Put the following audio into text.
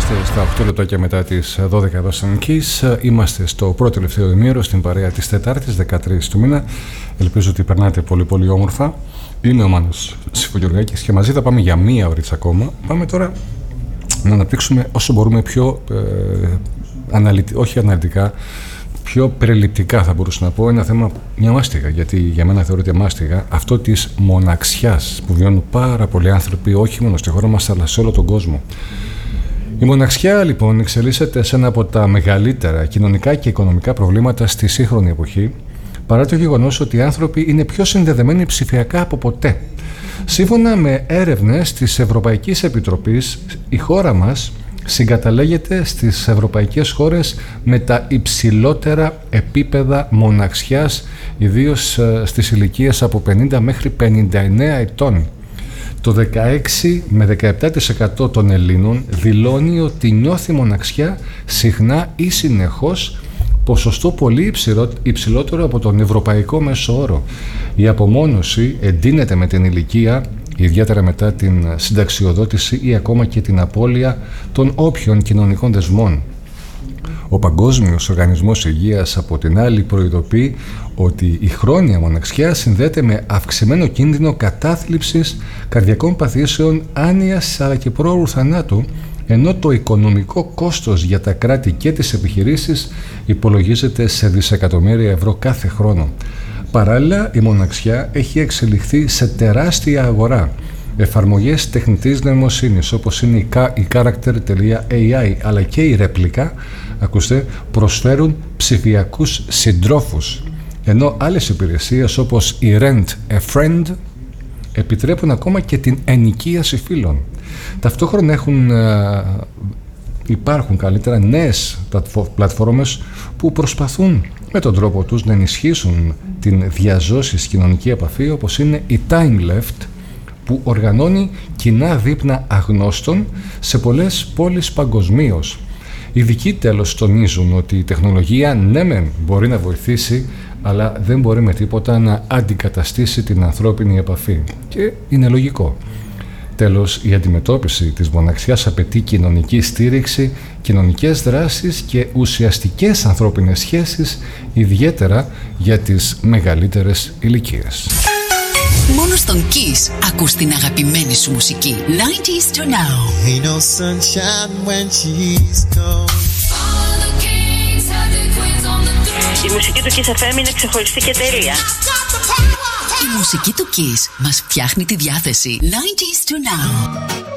Είμαστε στα 8 λεπτάκια μετά τις 12 εδώ στον Kiss. Είμαστε στο πρώτο τελευταίο ημίωρο στην παρέα της Τετάρτης, 13 του μήνα. Ελπίζω ότι περνάτε πολύ πολύ όμορφα. Είμαι ο Μάνος Σιφογιοργάκης και μαζί θα πάμε για μία ώριτσα ακόμα. Πάμε τώρα να αναπτύξουμε όσο μπορούμε πιο όχι αναλυτικά, πιο περιληπτικά θα μπορούσα να πω ένα θέμα, μια μάστιγα, γιατί για μένα θεωρείται μάστιγα, αυτό της μοναξιάς που βιώνουν πάρα πολλοί άνθρωποι, όχι μόνο στη χώρα μας αλλά σε όλο τον κόσμο. Η μοναξιά λοιπόν εξελίσσεται σε ένα από τα μεγαλύτερα κοινωνικά και οικονομικά προβλήματα στη σύγχρονη εποχή, παρά το γεγονός ότι οι άνθρωποι είναι πιο συνδεδεμένοι ψηφιακά από ποτέ. Σύμφωνα με έρευνες της Ευρωπαϊκής Επιτροπής, η χώρα μας συγκαταλέγεται στις ευρωπαϊκές χώρες με τα υψηλότερα επίπεδα μοναξιάς, ιδίως στις ηλικίες από 50 μέχρι 59 ετών. Το 16 με 17% των Ελλήνων δηλώνει ότι νιώθει μοναξιά συχνά ή συνεχώς, ποσοστό πολύ υψηλότερο από τον ευρωπαϊκό μέσο όρο. Η απομόνωση εντείνεται με την ηλικία, ιδιαίτερα μετά την συνταξιοδότηση ή ακόμα και την απώλεια των όποιων κοινωνικών δεσμών. Ο Παγκόσμιος Οργανισμός Υγείας από την άλλη προειδοποιεί ότι η χρόνια μοναξιά συνδέεται με αυξημένο κίνδυνο κατάθλιψης, καρδιακών παθήσεων, άνοιας αλλά και πρόωρου θανάτου, ενώ το οικονομικό κόστος για τα κράτη και τις επιχειρήσεις υπολογίζεται σε δισεκατομμύρια ευρώ κάθε χρόνο. Παράλληλα, η μοναξιά έχει εξελιχθεί σε τεράστια αγορά. Εφαρμογές τεχνητής νοημοσύνης όπως είναι η Character.ai αλλά και η Replica, προσφέρουν ψηφιακούς συντρόφους, ενώ άλλες υπηρεσίες όπως η Rent a Friend επιτρέπουν ακόμα και την ενοικίαση φύλων. Ταυτόχρονα υπάρχουν καλύτερα νέες πλατφόρμες που προσπαθούν με τον τρόπο τους να ενισχύσουν την διαζώσης κοινωνική επαφή, όπως είναι η Time Left, που οργανώνει κοινά δείπνα αγνώστων σε πολλές πόλεις παγκοσμίως. Οι ειδικοί τέλος τονίζουν ότι η τεχνολογία ναι μεν μπορεί να βοηθήσει, αλλά δεν μπορεί με τίποτα να αντικαταστήσει την ανθρώπινη επαφή. Και είναι λογικό. Τέλος, η αντιμετώπιση της μοναξιάς απαιτεί κοινωνική στήριξη, κοινωνικές δράσεις και ουσιαστικές ανθρώπινες σχέσεις, ιδιαίτερα για τις μεγαλύτερες ηλικίες. Μόνο στον Kiss ακούς την αγαπημένη σου μουσική. 90s to now. Ain't no sunshine when she's gone. Η μουσική του Kiss FM είναι ξεχωριστή και τέλεια. Η μουσική του Kiss μας φτιάχνει τη διάθεση. 90s to now.